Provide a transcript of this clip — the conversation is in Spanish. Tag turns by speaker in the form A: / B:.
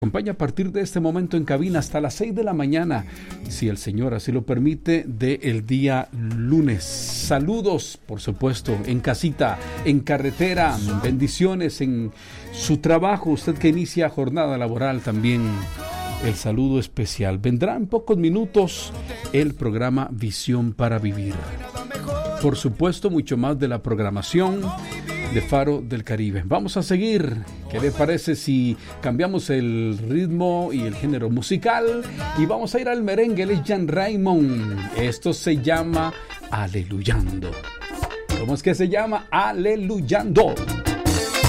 A: Acompaña a partir de este momento en cabina hasta las 6 de la mañana, si el Señor así lo permite, del día lunes. Saludos, por supuesto, en casita, en carretera, bendiciones en su trabajo. Usted que inicia jornada laboral también, el saludo especial. Vendrá en pocos minutos el programa Visión para Vivir. Por supuesto, mucho más de la programación de Faro del Caribe. Vamos a seguir. ¿Qué le parece si cambiamos el ritmo y el género musical? Y vamos a ir al merengue. Él es Jan Raymond. Esto se llama Aleluyando. ¿Cómo es que se llama? Aleluyando.